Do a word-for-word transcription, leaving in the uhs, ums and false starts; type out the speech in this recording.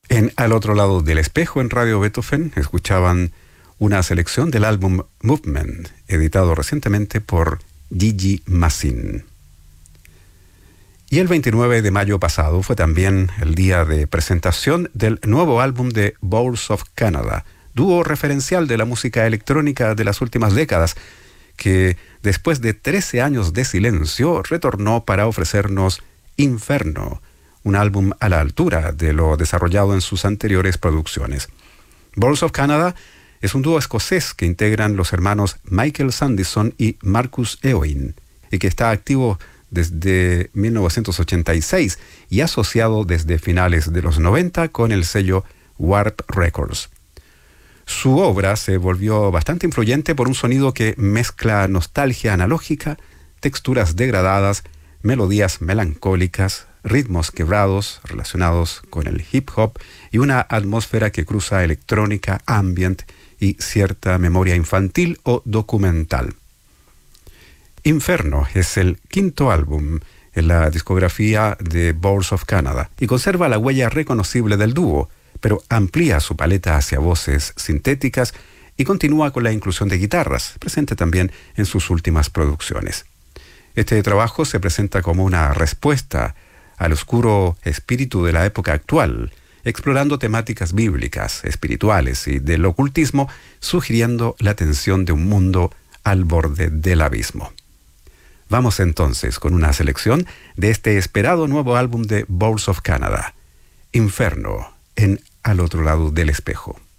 En Al otro lado del espejo en Radio Beethoven escuchaban una selección del álbum Movement, editado recientemente por Gigi Massin. Y el veintinueve de mayo pasado fue también el día de presentación del nuevo álbum de Bows of Canada, dúo referencial de la música electrónica de las últimas décadas, que después de trece años de silencio retornó para ofrecernos Inferno, un álbum a la altura de lo desarrollado en sus anteriores producciones. Bows of Canada es un dúo escocés que integran los hermanos Michael Sandison y Marcus Eoin, y que está activo desde mil novecientos ochenta y seis y asociado desde finales de los noventa con el sello Warp Records. Su obra se volvió bastante influyente por un sonido que mezcla nostalgia analógica, texturas degradadas, melodías melancólicas, ritmos quebrados relacionados con el hip hop y una atmósfera que cruza electrónica, ambient y cierta memoria infantil o documental. Inferno es el quinto álbum en la discografía de Bows of Canada y conserva la huella reconocible del dúo, pero amplía su paleta hacia voces sintéticas y continúa con la inclusión de guitarras, presente también en sus últimas producciones. Este trabajo se presenta como una respuesta al oscuro espíritu de la época actual, explorando temáticas bíblicas, espirituales y del ocultismo, sugiriendo la tensión de un mundo al borde del abismo. Vamos entonces con una selección de este esperado nuevo álbum de Bows of Canada, Inferno, en Al otro lado del espejo.